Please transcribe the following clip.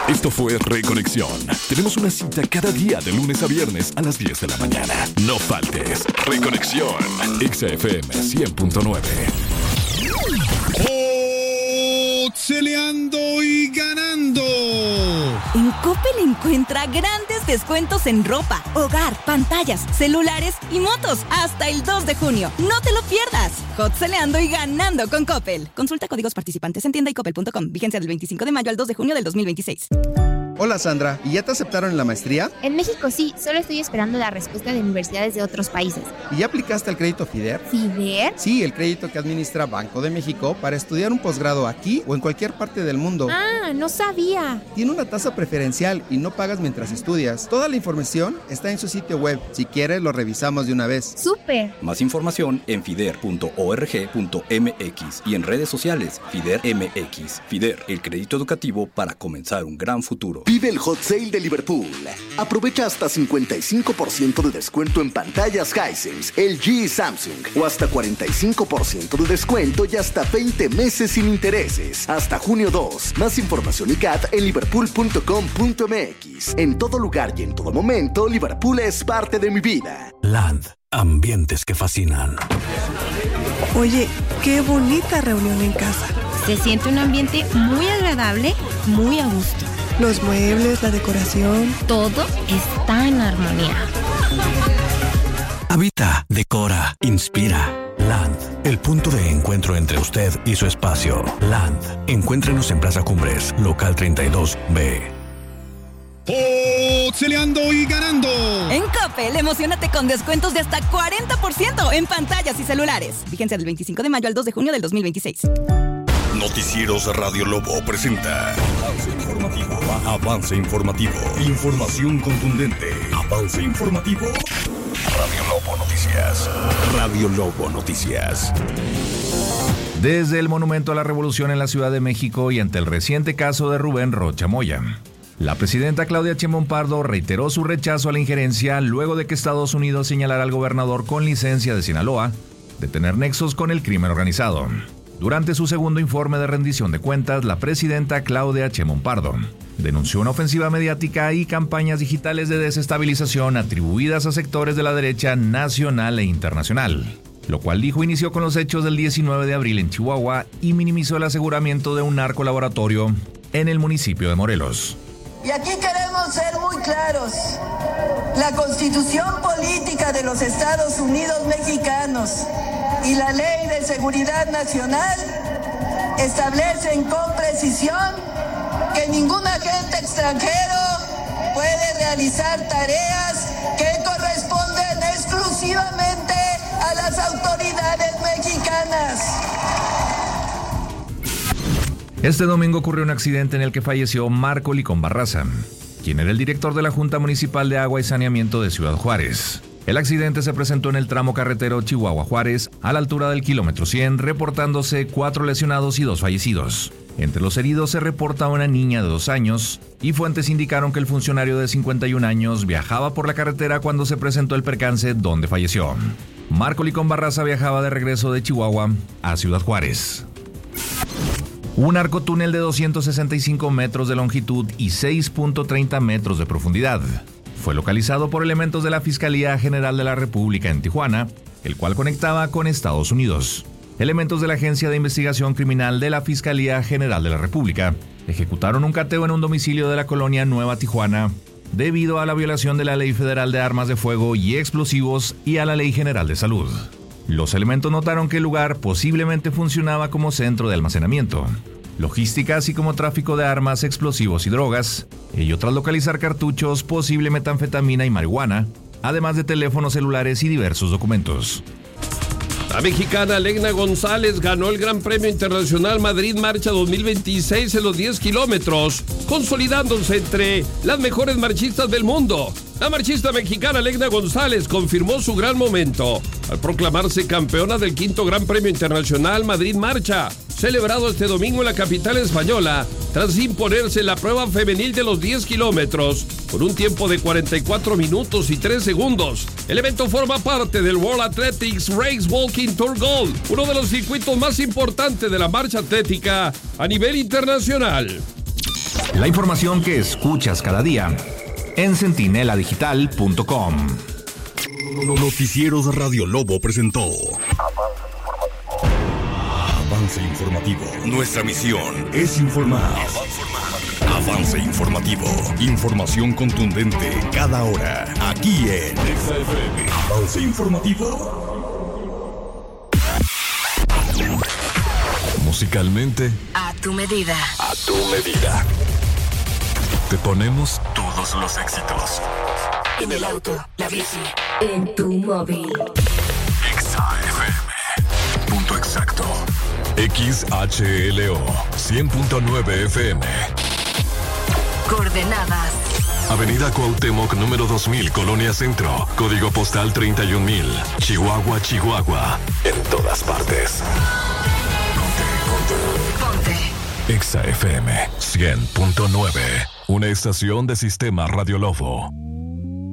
Esto fue Reconexión. Tenemos una cita cada día de lunes a viernes a las 10 de la mañana. No faltes. Reconexión. XFM 100.9. Celeando y ganando. En Coppel encuentra grandes descuentos en ropa, hogar, pantallas, celulares y motos hasta el 2 de junio. No te lo pierdas. Hot celeando y ganando con Coppel. Consulta códigos participantes en tienda y coppel.com. Vigencia del 25 de mayo al 2 de junio del 2026. Hola Sandra, ¿y ya te aceptaron en la maestría? En México sí, solo estoy esperando la respuesta de universidades de otros países. ¿Y ya aplicaste al crédito FIDER? ¿FIDER? Sí, el crédito que administra Banco de México para estudiar un posgrado aquí o en cualquier parte del mundo. Ah, no sabía. Tiene una tasa preferencial y no pagas mientras estudias. Toda la información está en su sitio web. Si quieres, lo revisamos de una vez. ¡Súper! Más información en fider.org.mx y en redes sociales FIDER MX. FIDER, el crédito educativo para comenzar un gran futuro. Vive el Hot Sale de Liverpool. Aprovecha hasta 55% de descuento en pantallas Hisense, LG y Samsung. O hasta 45% de descuento y hasta 20 meses sin intereses. Hasta junio 2. Más información y CAT en liverpool.com.mx. En todo lugar y en todo momento, Liverpool es parte de mi vida. Land. Ambientes que fascinan. Oye, qué bonita reunión en casa. Se siente un ambiente muy agradable, muy a gusto. Los muebles, la decoración. Todo está en armonía. Habita, decora, inspira. Land, el punto de encuentro entre usted y su espacio. Land, encuéntrenos en Plaza Cumbres, local 32B. Celeando y ganando. En Coppel, emocionate con descuentos de hasta 40% en pantallas y celulares. Vigencia del 25 de mayo al 2 de junio del 2026. Noticieros Radio Lobo presenta Avance informativo. Información contundente. Avance informativo. Radio Lobo Noticias. Radio Lobo Noticias. Desde el Monumento a la Revolución en la Ciudad de México y ante el reciente caso de Rubén Rocha Moya, la presidenta Claudia Sheinbaum Pardo reiteró su rechazo a la injerencia luego de que Estados Unidos señalara al gobernador con licencia de Sinaloa de tener nexos con el crimen organizado. Durante su segundo informe de rendición de cuentas, la presidenta Claudia Sheinbaum Pardo denunció una ofensiva mediática y campañas digitales de desestabilización atribuidas a sectores de la derecha nacional e internacional, lo cual dijo inició con los hechos del 19 de abril en Chihuahua y minimizó el aseguramiento de un narcolaboratorio en el municipio de Morelos. Y aquí queremos ser muy claros. La Constitución Política de los Estados Unidos Mexicanos y la Ley de Seguridad Nacional establecen con precisión que ningún agente extranjero puede realizar tareas que corresponden exclusivamente a las autoridades mexicanas. Este domingo ocurrió un accidente en el que falleció Marco Licón Barraza, quien era el director de la Junta Municipal de Agua y Saneamiento de Ciudad Juárez. El accidente se presentó en el tramo carretero Chihuahua-Juárez, a la altura del kilómetro 100, reportándose 4 lesionados y 2 fallecidos. Entre los heridos se reporta una niña de 2 años, y fuentes indicaron que el funcionario de 51 años viajaba por la carretera cuando se presentó el percance donde falleció. Marco Licón Barraza viajaba de regreso de Chihuahua a Ciudad Juárez. Un arcotúnel de 265 metros de longitud y 6.30 metros de profundidad fue localizado por elementos de la Fiscalía General de la República en Tijuana, el cual conectaba con Estados Unidos. Elementos de la Agencia de Investigación Criminal de la Fiscalía General de la República ejecutaron un cateo en un domicilio de la colonia Nueva Tijuana debido a la violación de la Ley Federal de Armas de Fuego y Explosivos y a la Ley General de Salud. Los elementos notaron que el lugar posiblemente funcionaba como centro de almacenamiento, logística, así como tráfico de armas, explosivos y drogas, ello tras localizar cartuchos, posible metanfetamina y marihuana, además de teléfonos celulares y diversos documentos. La mexicana Legna González ganó el Gran Premio Internacional Madrid Marcha 2026 en los 10 kilómetros, consolidándose entre las mejores marchistas del mundo. La marchista mexicana Legna González confirmó su gran momento al proclamarse campeona del 5º Gran Premio Internacional Madrid Marcha, celebrado este domingo en la capital española, tras imponerse la prueba femenil de los 10 kilómetros con un tiempo de 44 minutos y 3 segundos. El evento forma parte del World Athletics Race Walking Tour Gold, uno de los circuitos más importantes de la marcha atlética a nivel internacional. La información que escuchas cada día en centineladigital.com. Noticieros Radio Lobo presentó Avance Informativo. Nuestra misión es informar. Avance Informativo. Información contundente cada hora. Aquí en XFM. Avance Informativo. Musicalmente, a tu medida. A tu medida. Te ponemos todos los éxitos. En el auto, la bici, en tu móvil. XFM. Punto exacto. XHLO 100.9 FM. Coordenadas: Avenida Cuauhtémoc, número 2000, Colonia Centro. Código postal 31000. Chihuahua, Chihuahua. En todas partes. Ponte. XFM 100.9. Una estación de Sistema Radio Lobo.